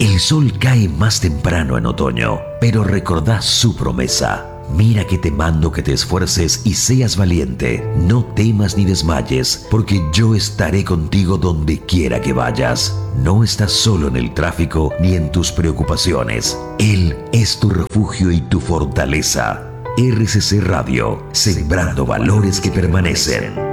El sol cae más temprano en otoño, pero recordá su promesa. Mira que te mando que te esfuerces y seas valiente. No temas ni desmayes, porque yo estaré contigo donde quiera que vayas. No estás solo en el tráfico ni en tus preocupaciones. Él es tu refugio y tu fortaleza. RCC Radio, sembrando valores que permanecen.